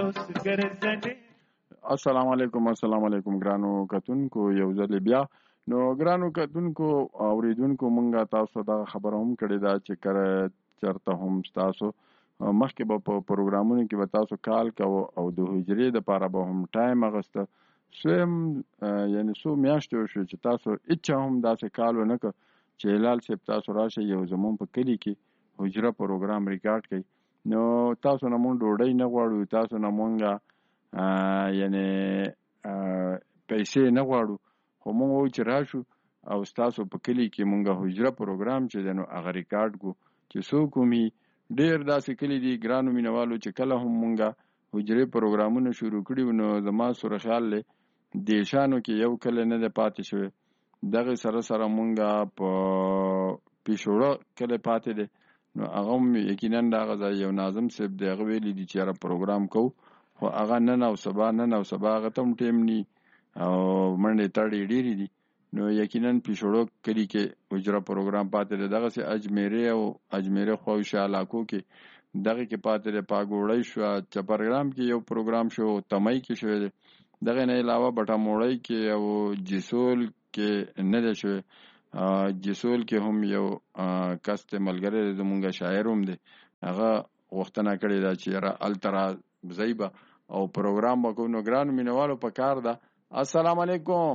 السلام علیکم ګرانو کتونکو یو ځل بیا نو ګرانو کتونکو اوریدونکو مونږه تاسو دا خبره هم کړې ده چې کړه چرته هم تاسو مخکې به په پروګرامونو کې به تاسو کال کوو او د هجري د پاره به هم ټایم اغسته سم یعنی سو میاشتې شو چې تاسو اچا هم داسې کال ونه ک چې هلال صاحب تاسو راشي یو زمون په کلی کې هجره پروګرام ریکارډ کړي نو تاسو نه مونږ ډوډۍ نه غواړو تاسو نه مونږه یعنی پیسې نه غواړو خو مونږ وو چې راشو او تاسو په کلی کې مونږه هجره پروګرام چې دنو هغه ریکارډ کو چې څوک می ډیر داسې کلی دي ګرانو مینوالو چې کله هم مونږه هجره پروګرامونه شروع کړي نو زما سره خیال له دیشانو کې یو کله نه د پاتې شوی دغه سره سره مونږه په پیښوړه کله پاتې دي نو هغه یقینا دا غځي یو ناظم صاحب دغه ویلي دي چې را پروګرام کو خو هغه نن او سبا هغه تم ټیم ني او منډه تړي ډيري دي نو یقینا پیښوړو کلی کې وجره پروګرام پاتې دغه سي اجمیره خو علاقو کې دغه کې پاتې پاګوړی شو چې پروګرام کې یو پروګرام شو تمای کې شو دغه نه علاوه بټا موړی کې او جسول کې نه ده شو جسول کې هم یو کاست ملګری زمونږه شاعر هم دی هغه وختونه کړی دا چې را الترا زیبا او پروګرام وکړو نو ګرانو مینوالو په کار ده السلام علیکم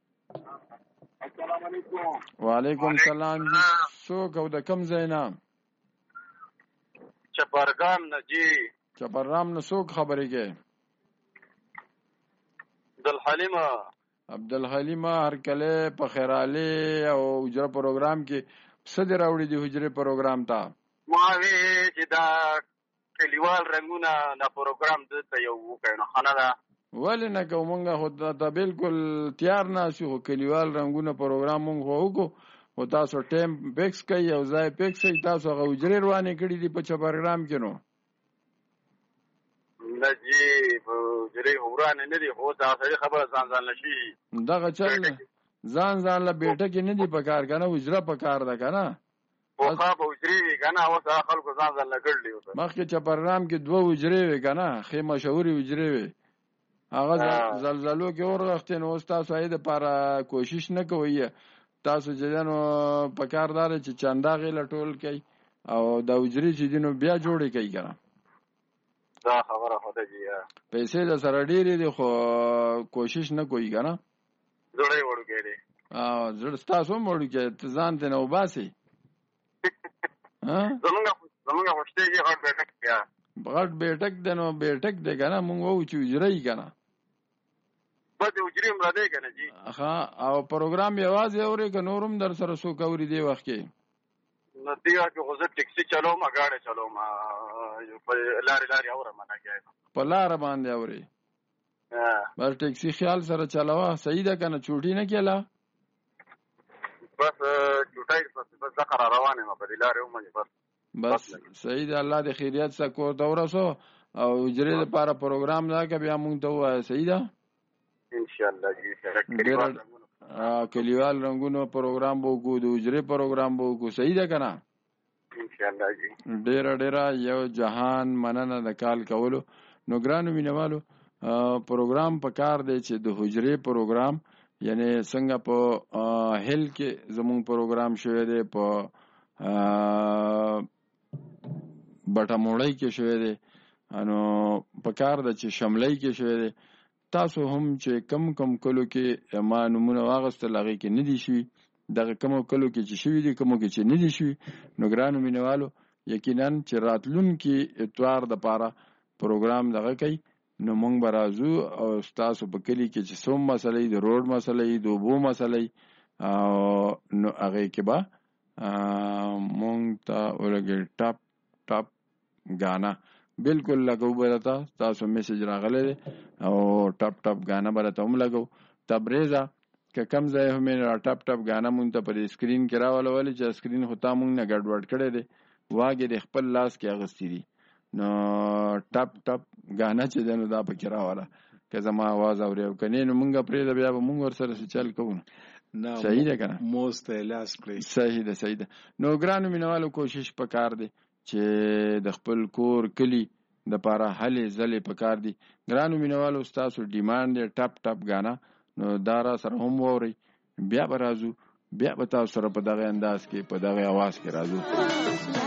وعلیکم السلام څوک او د کم زینا چپرګام نه جی چپرام نه څوک خبرې کې عبدالحلیم هر کله په خیراله او هجره پروګرام کې صدر راوړي دی هجره پروګرام ته ما وی چې دا کلیوال رنگونه دا پروګرام دته یو وکړو خانه دا ولې نه کومه خو دا بالکل تیار نه شو کلیوال رنگونه پروګرام مونږ وکړو او تاسو ټیم فکس کوي او ځای فکس کوي تاسو هجره روانه کړی دی په پروګرام کې نو نجی جری هوران نه دی هو دا خبره ځان نشي دغه چل ځان له بیٹه کې نه دی پکار کنه وجره پکار ده کنه وخا په وجری وی کنه او خلکو ځان لګړلی مخکې چپرنام کې دوه وجری وی کنه خې مشهوري وجری وی هغه زلزلو کې اورغختین او تاسو اې د لپاره کوشش نه کوي تاسو جدانو پکاردار چې چندا غیله ټول کوي او دا وجری چې دینو بیا جوړی کوي کنه دا خبره هده جی پیسې د سره ډېرې دي خو کوشش نه کوي کنه زړې وړو کې دي زړه تاسو وړو کې ځان ته نو باسي زمونږ خوشته یې غټ بیٹک بیا غټ بیٹک دنو بیٹک دی کنه مونږ وو چې وجري کنه بده وجري مراده کنه جی ها او پروګرام یوازې اوري که نورم در سره سو کوي دی وخت کې ندیه کې غوځه ټیکسي چلوم اگاړه چلوم په لاري اورم نه کېږي په لار باندې اوري بس ټیکسي خیال سره چلاوه صحیح ده کنه چوټي نه کېلا بس چوټای بس ذکر روانه ما په لاري ومني بس صحیح ده الله دې خیریت سکو دورسو او اجرې لپاره پروګرام دا که بیا مونږ ته وایي صحیح ده ان شاء الله جی کلیوال رنگونو پروګرام وکړو د اجرې پروګرام وکړو صحیح ده کنه ان شاء الله جی ډیر یو جهان مننه د کال کولو نو ګرانو مینوالو پروګرام په کار دی چې د هجرې پروګرام یعنی څنګه په هل کې زمون پروګرام شوی دی په بټا موړی کې شوی دی انو په کار د چې شملای کې شوی دی تاسو هم چې کم کلو کې ما نمونه واغسته لغې کې ندي شي دغه کم کلو کې چې شوی دي کوم کې چې ندي شي نو ګرانو مینوالو یقینا چې راتلون کې اتوار د پاره پروګرام دغه کوي نو مونږ برازو او تاسو په کلی کې چې څوم مسلې د روډ مسلې د وبو مسلې نو هغه کې با مونږ ته ولګي ټاپ غانا بالکل لګو برتا تاسو میسج راغله او ټاپ غانا برته هم لګو تبریزه که کم ځای هم را ټاپ غانا مونږ ته پر سکرین کې راولول چې سکرین هوتا مونږ نه ګډوډ کړي دي واګه د خپل لاس کې اغستی دي نو ټاپ غانا چې دنو دا پکې راواله که زما आवाज اوري او کني نو مونږ پرې دا بیا مونږ ور سره چل کوو صحیح ده کنه موست لاس پلیس صحیح ده نو ګرانو مینوالو کوشش وکړ دي چې د خپل کور کلی د پاره هلې ځلې پکار دي. ګرانو مینوالو ستاسو ډیمانډ دی ټپ ټپ غانا، نو دا را سره هم ووري، بیا به راځو، بیا به تاسو سره په دغه انداز کې په دغه आवाज کې راځو.